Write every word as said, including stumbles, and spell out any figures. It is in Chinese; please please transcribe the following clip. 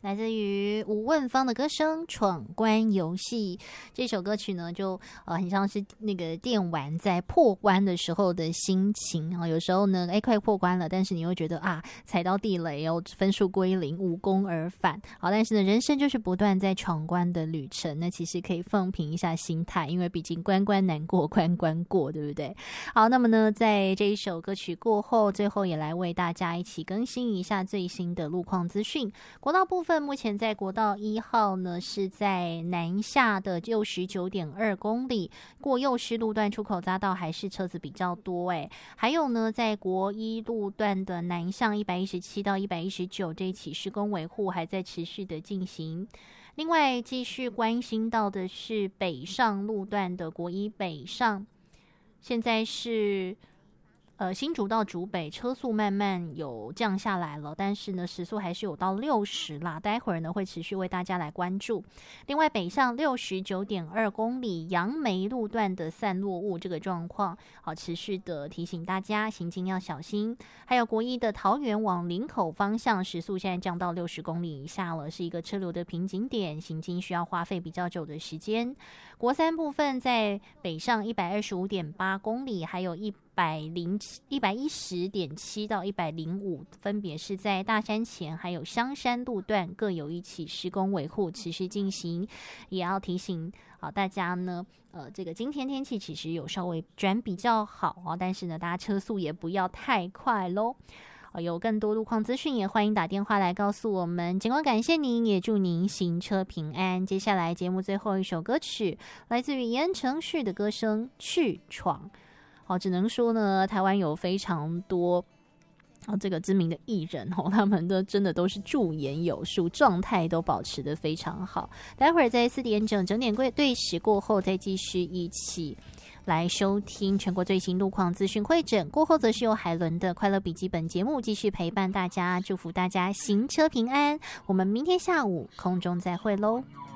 来自于吴汶芳的歌声《闯关游戏》。这首歌曲呢，就呃很像是那个电玩在破关的时候的心情啊。有时候呢，哎，快破关了，但是你又觉得啊，踩到地雷哦，分数归零，无功而返。好，但是呢，人生就是不断在闯关的旅程。那其实可以放平一下心态，因为毕竟关关难过关关过，对不对？好，那么呢，在这一首歌曲过后，最后也来为大家一起更新一下最新的路况资讯。国道部分。目前在国道一号呢，是在南下的六十九点二公里，过幼师路段出口匝道还是车子比较多诶。还有呢，在国一路段的南向一百一十七到一百一十九这一起施工维护还在持续的进行。另外继续关心到的是北上路段的国一北上，现在是呃，新竹到竹北车速慢慢有降下来了，但是呢，时速还是有到六十啦。待会儿呢，会持续为大家来关注。另外，北上六十九点二公里杨梅路段的散落物这个状况，好，持续的提醒大家行经要小心。还有国一的桃园往林口方向，时速现在降到六十公里以下了，是一个车流的瓶颈点，行经需要花费比较久的时间。国三部分在北上一百二十五点八公里，还有一百零一百一十点七到一百零五，分别是在大山前还有香山路段各有一起施工维护持续进行。也要提醒啊大家呢，呃，这个今天天气其实有稍微转比较好啊，但是呢，大家车速也不要太快咯。有更多路况资讯，也欢迎打电话来告诉我们。尽管感谢您，也祝您行车平安。接下来节目最后一首歌曲，来自于言承旭的歌声《去闯》。好，只能说呢，台湾有非常多哦，这个知名的艺人哦，他们的真的都是驻颜有术，状态都保持得非常好。待会儿在四点整整点对时过后，再继续一起来收听全国最新路况资讯汇整。过后则是由海伦的快乐笔记本节目继续陪伴大家，祝福大家行车平安。我们明天下午空中再会喽。